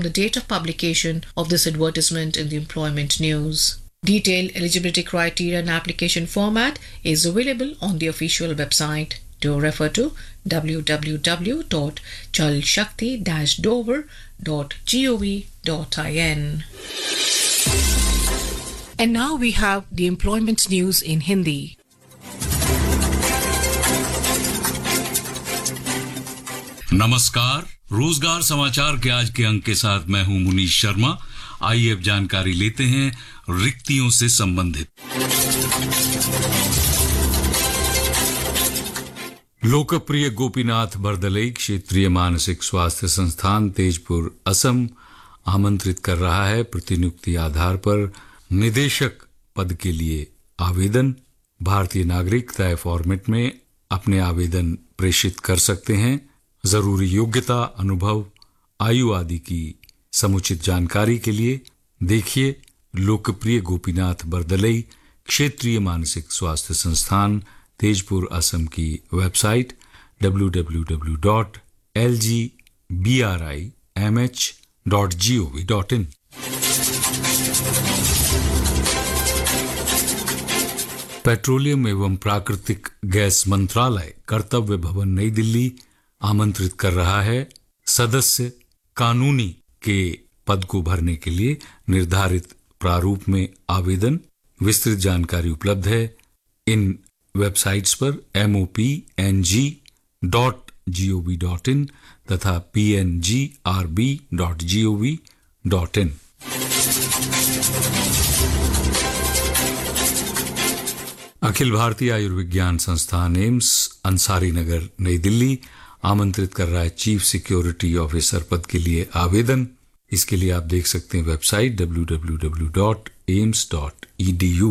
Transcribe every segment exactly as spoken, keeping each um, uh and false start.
the date of publication of this advertisement in the employment news. Detailed eligibility criteria and application format is available on the official website. Do refer to w w w dot jalshakti dash dover dot gov dot in. And now we have the employment news in Hindi. नमस्कार, रोजगार समाचार के आज के अंक के साथ मैं हूं मुनीश शर्मा। आइए अब जानकारी लेते हैं रिक्तियों से संबंधित। लोकप्रिय गोपीनाथ बरदलई क्षेत्रीय मानसिक स्वास्थ्य संस्थान तेजपुर असम आमंत्रित कर रहा है प्रतिनियुक्ति आधार पर निदेशक पद के लिए आवेदन। भारतीय नागरिक तय फॉर्मेट में अपने आवेदन प्रेषित कर सकते हैं। जरूरी योग्यता, अनुभव, आयु आदि की समुचित जानकारी के लिए देखिए लोकप्रिय गोपीनाथ बरदलई क्षेत्रीय मानसिक स्वास्थ्य संस्थान तेजपुर असम की website W W W dot L G B are I am H dot G O V dot in. Petroleum एवं प्राकृतिक गैस मंत्रालय कर्तव्य भवन नई दिल्ली आमंत्रित कर रहा है सदस्य कानूनी के पद को भरने के लिए निर्धारित प्रारूप में आवेदन। विस्तृत जानकारी उपलब्ध है इन वेबसाइट्स पर M O P N G dot G O V dot in तथा P N G R B dot G O V dot in. Akhil Bharatiya Ayurvigyan संस्थान एम्स अंसारी नगर नई दिल्ली आमंत्रित कर रहा है चीफ सिक्योरिटी ऑफिसर पद के लिए आवेदन। इसके लिए आप देख सकते हैं website W W W dot AIIMS dot E D you.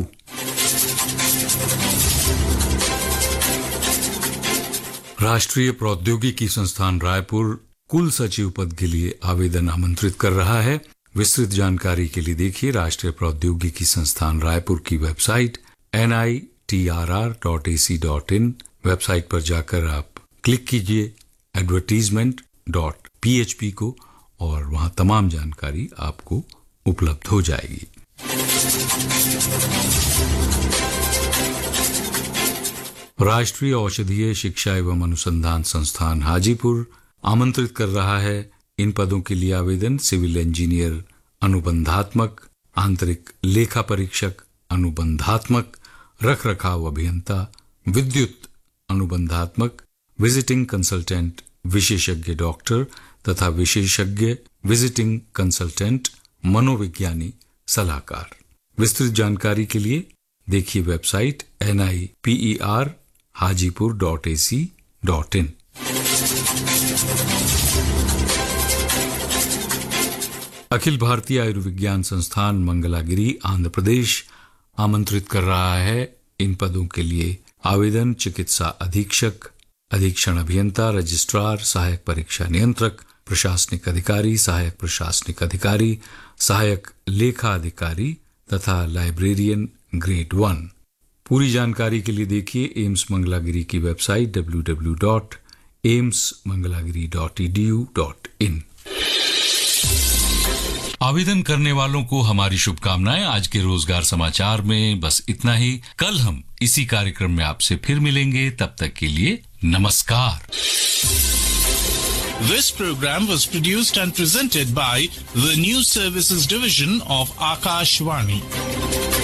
राष्ट्रीय प्रौद्योगिकी संस्थान रायपुर कुल सचिव पद के लिए आवेदन आमंत्रित कर रहा है। विस्तृत जानकारी के लिए देखिए राष्ट्रीय प्रौद्योगिकी संस्थान रायपुर की website N I T R R dot A C dot in. Website पर जाकर आप क्लिक कीजिए advertisement dot P H P को और वहां तमाम जानकारी आपको उपलब्ध हो जाएगी। राष्ट्रीय औषधीय शिक्षा एवं अनुसंधान संस्थान हाजीपुर आमंत्रित कर रहा है इन पदों के लिए आवेदन। सिविल इंजीनियर अनुबंधात्मक, आंतरिक लेखा परीक्षक अनुबंधात्मक, रख रखाव अभियंता, विद्युत अनुबंधात्मक, विजिटिंग कंसल्टेंट विशेषज्ञ डॉक्टर तथा विशेषज्ञ विजिटिंग कंसल्टेंट मनोविज्ञानी सलाहकार। विस्तृत जानकारी के लिए देखिए website N I P E R Hajipur dot A C dot in. Akhil Bharatiya Ayurvigyan संस्थान मंगलागिरी आंध्र प्रदेश आमंत्रित कर रहा है इन पदों के लिए आवेदन। चिकित्सा अधीक्षक, अधीक्षण अभियंता, रजिस्ट्रार, सहायक परीक्षा नियंत्रक, प्रशासनिक अधिकारी, सहायक प्रशासनिक अधिकारी, सहायक लेखा अधिकारी तथा लाइब्रेरियन ग्रेड वन। पूरी जानकारी के लिए देखिए एम्स मंगलागिरी की website W W W dot AIIMS Mangalagiri dot E D U dot in. आवेदन करने वालों को हमारी शुभकामनाएं। आज के रोजगार समाचार में बस इतना ही। कल हम इसी कार्यक्रम में आपसे फिर मिलेंगे, तब तक के लिए नमस्कार। This program was produced and presented by the News Services Division of Akashvani.